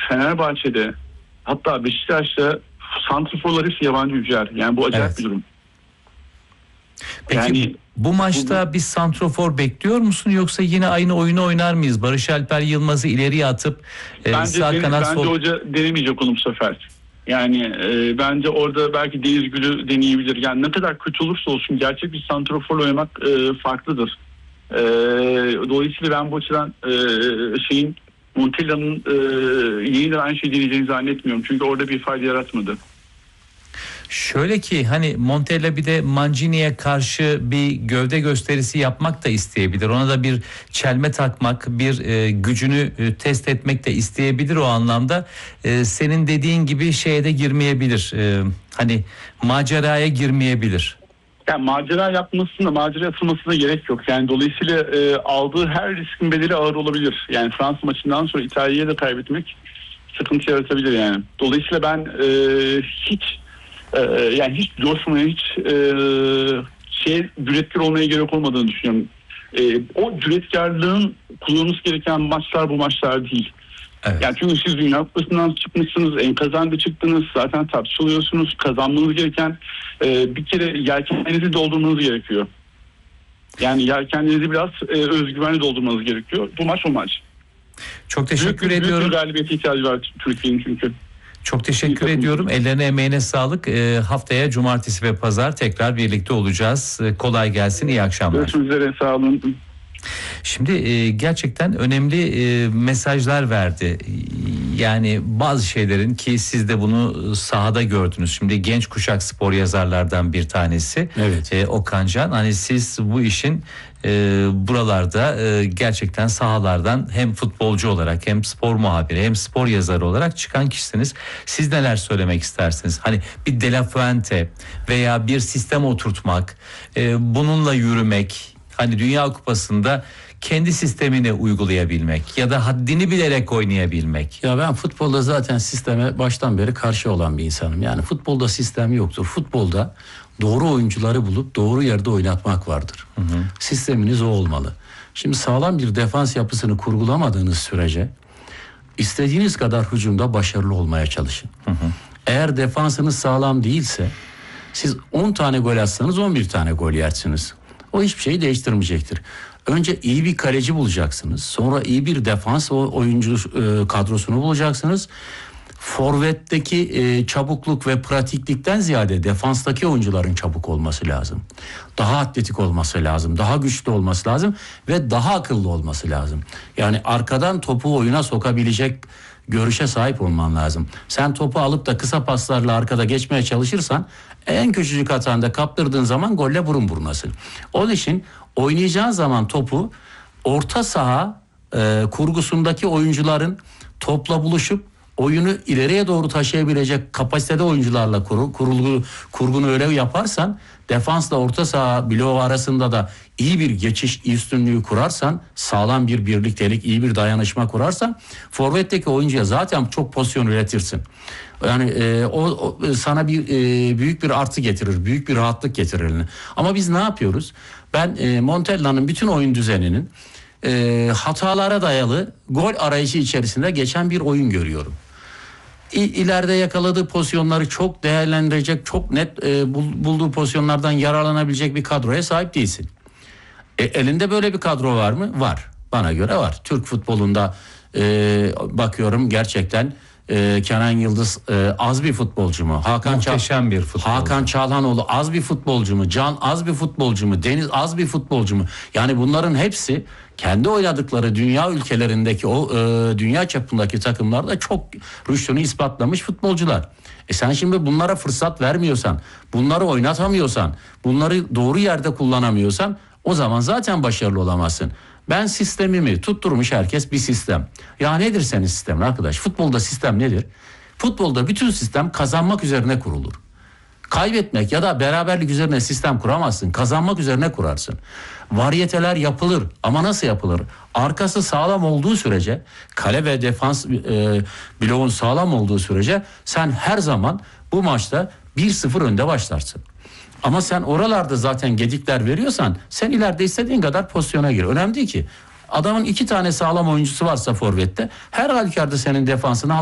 Fenerbahçe'de, hatta Beşiktaş'ta santrforlar hepsi yabancı yüzler. Yani bu acayip bir durum. Peki yani, bu maçta bir santrofor bekliyor musun, yoksa yine aynı oyunu oynar mıyız? Barış Alper Yılmaz'ı ileriye atıp sağ kanat bence hoca denemeyecek onu bu sefer. Yani bence orada belki Deniz Gül'ü deneyebilir. Yani ne kadar kötü olursa olsun gerçek bir santrofor oynamak farklıdır. Dolayısıyla ben bu açıdan Montella'nın yeniden aynı şey deneyeceğini zannetmiyorum. Çünkü orada bir fayda yaratmadı. Şöyle ki hani Montella bir de Mancini'ye karşı bir gövde gösterisi yapmak da isteyebilir. Ona da bir çelme takmak, bir gücünü test etmek de isteyebilir o anlamda. Senin dediğin gibi şeye de girmeyebilir. Hani maceraya girmeyebilir. Yani macera atılmasına gerek yok. Yani dolayısıyla aldığı her riskin bedeli ağır olabilir. Yani Fransa maçından sonra İtalya'ya da kaybetmek sıkıntı yaratabilir yani. Dolayısıyla ben hiç coşmaya, cüretkar olmaya gerek olmadığını düşünüyorum. O cüretkarlığın kullanılması gereken maçlar bu maçlar değil. Evet. Yani çünkü siz Dünya Kupası'ndan çıkmışsınız, enkazanda çıktınız, zaten tartışılıyorsunuz, kazanmanız gereken bir kere yelkenlerinizi doldurmanız gerekiyor. Yani yelkenlerinizi biraz özgüvenle doldurmanız gerekiyor. Bu maç o maç. Çok teşekkür ediyorum. Büyük bir galibiyete ihtiyacı var Türkiye'nin çünkü. Çok teşekkür ediyorum. Ellerine emeğine sağlık. Haftaya cumartesi ve pazar tekrar birlikte olacağız. Kolay gelsin. İyi akşamlar. Görüşmek üzere. Sağ olun. Şimdi gerçekten önemli mesajlar verdi. Yani bazı şeylerin, ki siz de bunu sahada gördünüz. Şimdi genç kuşak spor yazarlardan bir tanesi. Evet. Okan Can. Hani siz bu işin buralarda gerçekten sahalardan hem futbolcu olarak, hem spor muhabiri, hem spor yazarı olarak çıkan kişisiniz. Siz neler söylemek istersiniz? Hani bir De La Fuente veya bir sistem oturtmak, bununla yürümek, hani Dünya Kupası'nda kendi sistemini uygulayabilmek ya da haddini bilerek oynayabilmek. Ya ben futbolda zaten sisteme baştan beri karşı olan bir insanım. Yani futbolda sistem yoktur. Futbolda doğru oyuncuları bulup doğru yerde oynatmak vardır. Hı hı. Sisteminiz o olmalı. Şimdi sağlam bir defans yapısını kurgulamadığınız sürece istediğiniz kadar hücumda başarılı olmaya çalışın. Hı hı. Eğer defansınız sağlam değilse siz 10 tane gol atsanız 11 tane gol yersiniz. O hiçbir şeyi değiştirmeyecektir. Önce iyi bir kaleci bulacaksınız. Sonra iyi bir defans oyuncu kadrosunu bulacaksınız. Forvetteki çabukluk ve pratiklikten ziyade defanstaki oyuncuların çabuk olması lazım. Daha atletik olması lazım. Daha güçlü olması lazım. Ve daha akıllı olması lazım. Yani arkadan topu oyuna sokabilecek görüşe sahip olman lazım. Sen topu alıp da kısa paslarla arkada geçmeye çalışırsan en küçücük hatanda kaptırdığın zaman golle burun burunasın. Onun için oynayacağın zaman topu orta saha kurgusundaki oyuncuların topla buluşup oyunu ileriye doğru taşıyabilecek kapasitede oyuncularla kurgunu öyle yaparsan, defansla orta saha bloğu arasında da iyi bir geçiş üstünlüğü kurarsan, sağlam bir birliktelik, iyi bir dayanışma kurarsan, forvetteki oyuncuya zaten çok pozisyon üretirsin. Yani o sana bir büyük bir artı getirir, büyük bir rahatlık getirir. Ama biz ne yapıyoruz? Ben Montella'nın bütün oyun düzeninin hatalara dayalı gol arayışı içerisinde geçen bir oyun görüyorum. İleride yakaladığı pozisyonları çok değerlendirecek, çok net bulduğu pozisyonlardan yararlanabilecek bir kadroya sahip değilsin. Elinde böyle bir kadro var mı? Var. Bana göre var. Türk futbolunda bakıyorum gerçekten Kenan Yıldız az bir futbolcu mu? Muhteşem bir futbolcu. Hakan Çalhanoğlu az bir futbolcu mu? Can az bir futbolcu mu? Deniz az bir futbolcu mu? Yani bunların hepsi kendi oynadıkları dünya ülkelerindeki o dünya çapındaki takımlarda çok rüştünü ispatlamış futbolcular. Sen şimdi bunlara fırsat vermiyorsan, bunları oynatamıyorsan, bunları doğru yerde kullanamıyorsan o zaman zaten başarılı olamazsın. Ben sistemimi tutturmuş herkes bir sistem. Ya nedir senin sistemin arkadaş? Futbolda sistem nedir? Futbolda bütün sistem kazanmak üzerine kurulur. Kaybetmek ya da beraberlik üzerine sistem kuramazsın. Kazanmak üzerine kurarsın. Varyeteler yapılır ama nasıl yapılır? Arkası sağlam olduğu sürece, kale ve defans bloğun sağlam olduğu sürece sen her zaman bu maçta 1-0 önde başlarsın. Ama sen oralarda zaten gedikler veriyorsan sen ileride istediğin kadar pozisyona gir. Önemli değil ki. Adamın 2 tane sağlam oyuncusu varsa forvette her halükarda senin defansını